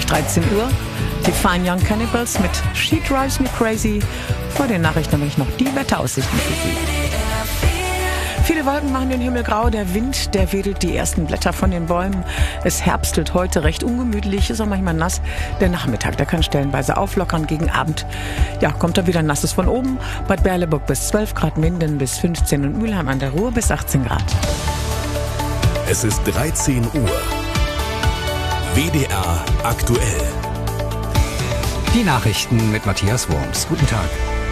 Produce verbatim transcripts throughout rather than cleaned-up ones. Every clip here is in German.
dreizehn Uhr. Die Fine Young Cannibals mit She Drives Me Crazy. Vor den Nachrichten nämlich noch die Wetteraussichten für Sie. Viele Wolken machen den Himmel grau, der Wind, der wedelt die ersten Blätter von den Bäumen. Es herbstelt heute recht ungemütlich, ist auch manchmal nass. Der Nachmittag, der kann stellenweise auflockern gegen Abend. Ja, kommt da wieder Nasses von oben. Bad Berleburg bis zwölf Grad, Minden bis fünfzehn und Mülheim an der Ruhr bis achtzehn Grad. Es ist dreizehn Uhr. W D R aktuell. Die Nachrichten mit Matthias Wurms. Guten Tag.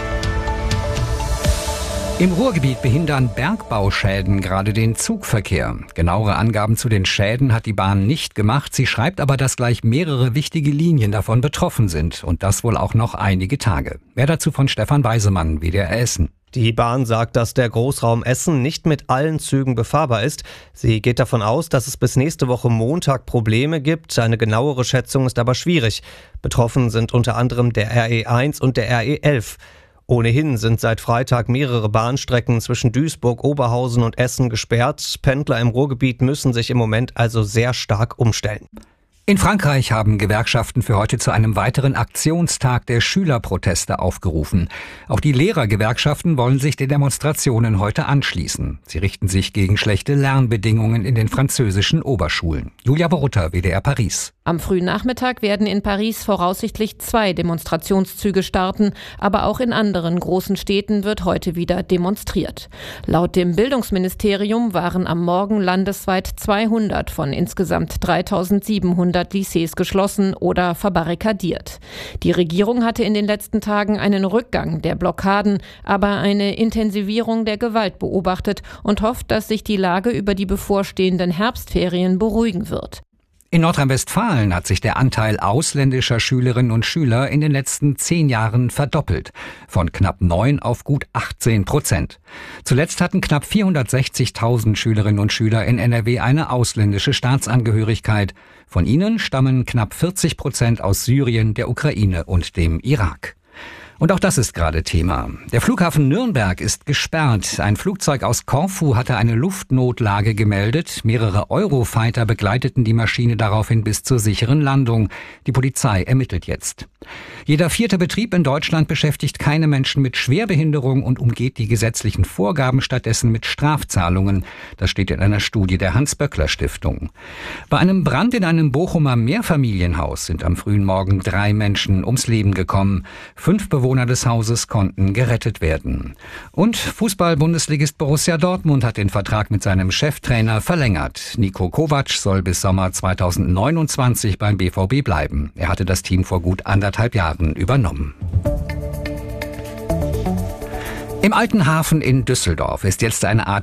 Im Ruhrgebiet behindern Bergbauschäden gerade den Zugverkehr. Genauere Angaben zu den Schäden hat die Bahn nicht gemacht. Sie schreibt aber, dass gleich mehrere wichtige Linien davon betroffen sind. Und das wohl auch noch einige Tage. Mehr dazu von Stefan Weisemann, W D R Essen. Die Bahn sagt, dass der Großraum Essen nicht mit allen Zügen befahrbar ist. Sie geht davon aus, dass es bis nächste Woche Montag Probleme gibt. Eine genauere Schätzung ist aber schwierig. Betroffen sind unter anderem der R E eins und der R E elf. Ohnehin sind seit Freitag mehrere Bahnstrecken zwischen Duisburg, Oberhausen und Essen gesperrt. Pendler im Ruhrgebiet müssen sich im Moment also sehr stark umstellen. In Frankreich haben Gewerkschaften für heute zu einem weiteren Aktionstag der Schülerproteste aufgerufen. Auch die Lehrergewerkschaften wollen sich den Demonstrationen heute anschließen. Sie richten sich gegen schlechte Lernbedingungen in den französischen Oberschulen. Julia Borutta, W D R Paris. Am frühen Nachmittag werden in Paris voraussichtlich zwei Demonstrationszüge starten, aber auch in anderen großen Städten wird heute wieder demonstriert. Laut dem Bildungsministerium waren am Morgen landesweit zweihundert von insgesamt dreitausendsiebenhundert Lycées geschlossen oder verbarrikadiert. Die Regierung hatte in den letzten Tagen einen Rückgang der Blockaden, aber eine Intensivierung der Gewalt beobachtet und hofft, dass sich die Lage über die bevorstehenden Herbstferien beruhigen wird. In Nordrhein-Westfalen hat sich der Anteil ausländischer Schülerinnen und Schüler in den letzten zehn Jahren verdoppelt. Von knapp neun auf gut achtzehn Prozent. Zuletzt hatten knapp vierhundertsechzigtausend Schülerinnen und Schüler in N R W eine ausländische Staatsangehörigkeit. Von ihnen stammen knapp vierzig Prozent aus Syrien, der Ukraine und dem Irak. Und auch das ist gerade Thema. Der Flughafen Nürnberg ist gesperrt. Ein Flugzeug aus Korfu hatte eine Luftnotlage gemeldet. Mehrere Eurofighter begleiteten die Maschine daraufhin bis zur sicheren Landung. Die Polizei ermittelt jetzt. Jeder vierte Betrieb in Deutschland beschäftigt keine Menschen mit Schwerbehinderung und umgeht die gesetzlichen Vorgaben stattdessen mit Strafzahlungen. Das steht in einer Studie der Hans-Böckler-Stiftung. Bei einem Brand in einem Bochumer Mehrfamilienhaus sind am frühen Morgen drei Menschen ums Leben gekommen. Fünf Bewohner des Hauses konnten gerettet werden. Und Fußball-Bundesligist Borussia Dortmund hat den Vertrag mit seinem Cheftrainer verlängert. Niko Kovac soll bis Sommer zweitausendneunundzwanzig beim B V B bleiben. Er hatte das Team vor gut anderthalb Jahren übernommen. Im Alten Hafen in Düsseldorf ist jetzt eine Art